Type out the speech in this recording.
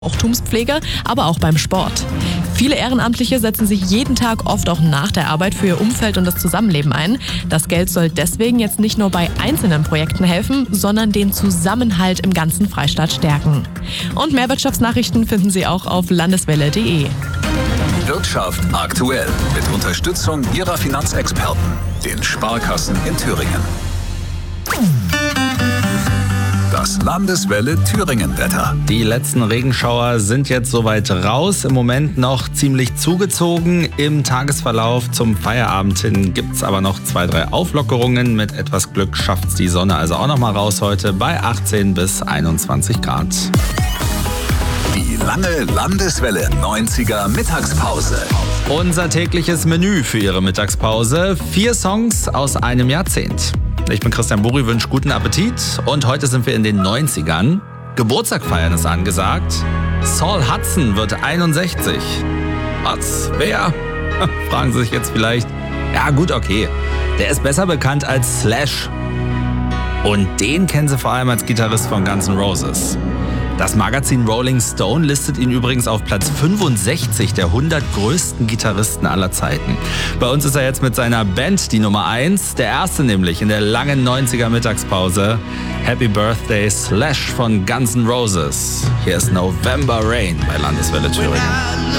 Brauchtumspflege, aber auch beim Sport. Viele Ehrenamtliche setzen sich jeden Tag, oft auch nach der Arbeit, für ihr Umfeld und das Zusammenleben ein. Das Geld soll deswegen jetzt nicht nur bei einzelnen Projekten helfen, sondern den Zusammenhalt im ganzen Freistaat stärken. Und mehr Wirtschaftsnachrichten finden Sie auch auf landeswelle.de. Wirtschaft aktuell mit Unterstützung Ihrer Finanzexperten, den Sparkassen in Thüringen. Das Landeswelle Thüringen-Wetter. Die letzten Regenschauer sind jetzt soweit raus. Im Moment noch ziemlich zugezogen. Im Tagesverlauf zum Feierabend hin gibt es aber noch 2-3 Auflockerungen. Mit etwas Glück schafft die Sonne also auch noch mal raus heute bei 18 bis 21 Grad. Die lange Landeswelle 90er Mittagspause. Unser tägliches Menü für Ihre Mittagspause. 4 Songs aus einem Jahrzehnt. Ich bin Christian Burri, wünsche guten Appetit und heute sind wir in den 90ern. Geburtstag feiern ist angesagt. Saul Hudson wird 61. Was? Wer? Fragen Sie sich jetzt vielleicht. Ja gut, okay. Der ist besser bekannt als Slash. Und den kennen Sie vor allem als Gitarrist von Guns N' Roses. Das Magazin Rolling Stone listet ihn übrigens auf Platz 65 der 100 größten Gitarristen aller Zeiten. Bei uns ist er jetzt mit seiner Band die Nummer 1, der erste nämlich in der langen 90er Mittagspause. Happy Birthday Slash von Guns N' Roses. Hier ist November Rain bei Landeswelle Thüringen.